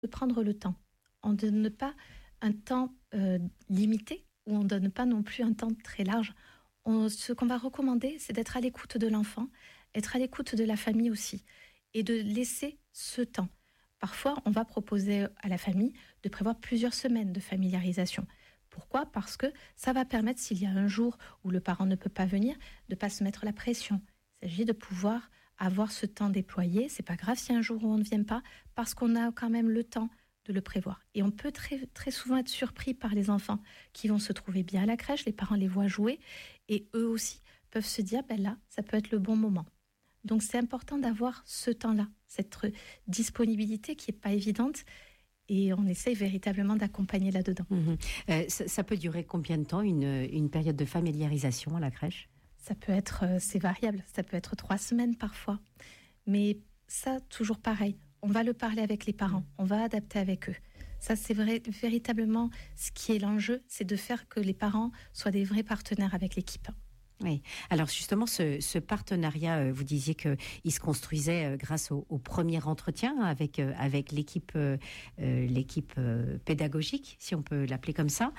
de prendre le temps. On ne donne pas un temps limité ou on ne donne pas non plus un temps très large. Ce qu'on va recommander, c'est d'être à l'écoute de l'enfant, être à l'écoute de la famille aussi et de laisser ce temps. Parfois, on va proposer à la famille de prévoir plusieurs semaines de familiarisation. Pourquoi ? Parce que ça va permettre, s'il y a un jour où le parent ne peut pas venir, de ne pas se mettre la pression. Il s'agit de pouvoir avoir ce temps déployé. C'est pas grave si un jour où on ne vient pas, parce qu'on a quand même le temps de le prévoir. Et on peut très, très souvent être surpris par les enfants qui vont se trouver bien à la crèche. Les parents les voient jouer et eux aussi peuvent se dire, ben là, ça peut être le bon moment. Donc c'est important d'avoir ce temps-là, cette disponibilité qui n'est pas évidente. Et on essaye véritablement d'accompagner là-dedans. Ça peut durer combien de temps, une période de familiarisation à la crèche ? Ça peut être, c'est variable, ça peut être 3 semaines parfois. Mais ça, toujours pareil, on va le parler avec les parents, on va adapter avec eux. Ça, c'est véritablement ce qui est l'enjeu, c'est de faire que les parents soient des vrais partenaires avec l'équipe. Oui. Alors justement, ce partenariat, vous disiez qu'il se construisait grâce au premier entretien avec l'équipe pédagogique, si on peut l'appeler comme ça.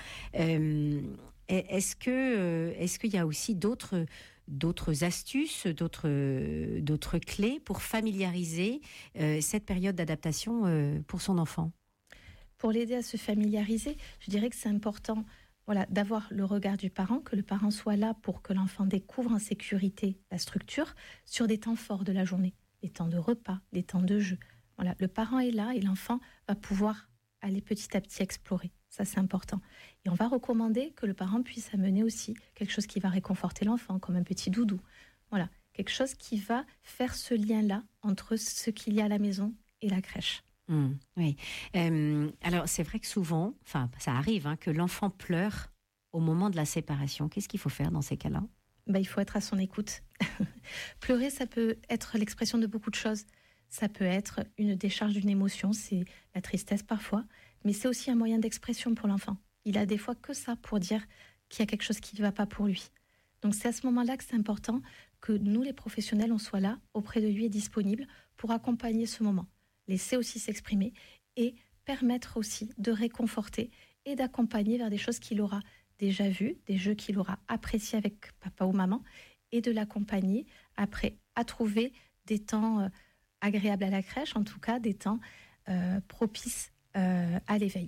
Est-ce qu'il y a aussi d'autres astuces, d'autres clés pour familiariser cette période d'adaptation pour son enfant ? Pour l'aider à se familiariser, je dirais que c'est important. Voilà, d'avoir le regard du parent, que le parent soit là pour que l'enfant découvre en sécurité la structure sur des temps forts de la journée, les temps de repas, les temps de jeu. Voilà, le parent est là et l'enfant va pouvoir aller petit à petit explorer. Ça, c'est important. Et on va recommander que le parent puisse amener aussi quelque chose qui va réconforter l'enfant, comme un petit doudou. Voilà, quelque chose qui va faire ce lien-là entre ce qu'il y a à la maison et la crèche. Oui. Alors, c'est vrai que souvent, ça arrive que l'enfant pleure au moment de la séparation. Qu'est-ce qu'il faut faire dans ces cas-là ? Il faut être à son écoute. Pleurer, ça peut être l'expression de beaucoup de choses. Ça peut être une décharge d'une émotion, c'est la tristesse parfois, mais c'est aussi un moyen d'expression pour l'enfant. Il a des fois que ça pour dire qu'il y a quelque chose qui ne va pas pour lui. Donc c'est à ce moment-là que c'est important que nous, les professionnels, on soit là, auprès de lui et disponibles pour accompagner ce moment. Laisser aussi s'exprimer et permettre aussi de réconforter et d'accompagner vers des choses qu'il aura déjà vues, des jeux qu'il aura appréciés avec papa ou maman, et de l'accompagner après à trouver des temps agréables à la crèche, en tout cas des temps propices à l'éveil.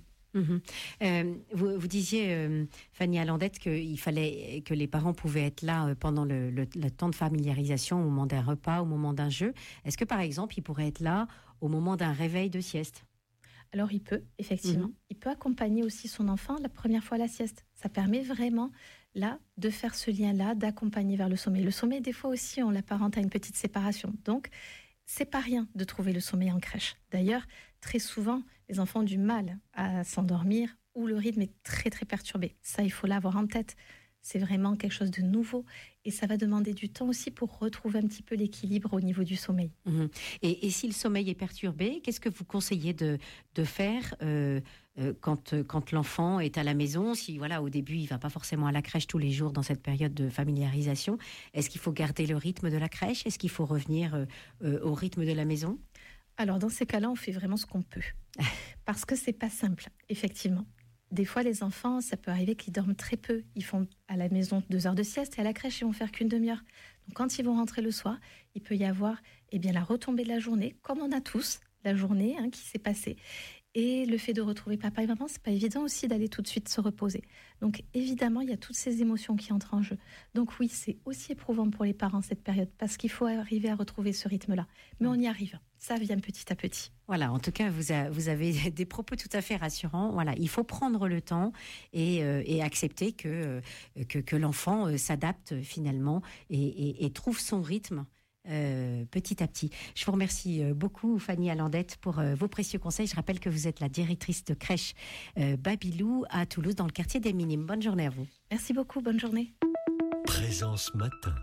Vous disiez, Fanny Alandette, qu'il fallait que les parents pouvaient être là pendant le temps de familiarisation, au moment d'un repas, au moment d'un jeu. Est-ce que, par exemple, ils pourraient être là au moment d'un réveil de sieste ? Alors, il peut, effectivement. Il peut accompagner aussi son enfant la première fois à la sieste. Ça permet vraiment, là, de faire ce lien-là, d'accompagner vers le sommeil. Le sommeil, des fois aussi, on l'apparente à une petite séparation. Donc, c'est pas rien de trouver le sommeil en crèche. D'ailleurs, très souvent, les enfants ont du mal à s'endormir ou le rythme est très, très perturbé. Ça, il faut l'avoir en tête. C'est vraiment quelque chose de nouveau et ça va demander du temps aussi pour retrouver un petit peu l'équilibre au niveau du sommeil. Et si le sommeil est perturbé, qu'est-ce que vous conseillez de faire quand l'enfant est à la maison ? Si au début il va pas forcément à la crèche tous les jours dans cette période de familiarisation, est-ce qu'il faut garder le rythme de la crèche ? Est-ce qu'il faut revenir au rythme de la maison ? Alors dans ces cas-là, on fait vraiment ce qu'on peut parce que c'est pas simple, effectivement. Des fois, les enfants, ça peut arriver qu'ils dorment très peu. Ils font à la maison 2 heures de sieste et à la crèche, ils vont faire qu'une demi-heure. Donc, quand ils vont rentrer le soir, il peut y avoir la retombée de la journée, comme on a tous, la journée qui s'est passée. Et le fait de retrouver papa et maman, c'est pas évident aussi d'aller tout de suite se reposer. Donc, évidemment, il y a toutes ces émotions qui entrent en jeu. Donc oui, c'est aussi éprouvant pour les parents cette période parce qu'il faut arriver à retrouver ce rythme-là. Mais on y arrive. Ça vient petit à petit. Voilà, en tout cas, vous avez des propos tout à fait rassurants. Voilà, il faut prendre le temps et accepter que l'enfant s'adapte finalement et trouve son rythme petit à petit. Je vous remercie beaucoup, Fanny Alandette, pour vos précieux conseils. Je rappelle que vous êtes la directrice de crèche Babylou à Toulouse, dans le quartier des Minimes. Bonne journée à vous. Merci beaucoup, bonne journée. Présence matin.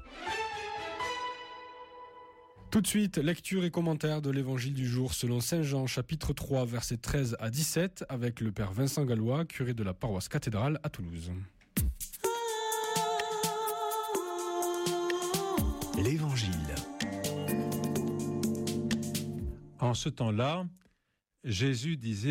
Tout de suite, lecture et commentaire de l'évangile du jour selon Saint Jean, chapitre 3, versets 13 à 17, avec le père Vincent Gallois, curé de la paroisse cathédrale à Toulouse. L'évangile. En ce temps-là, Jésus disait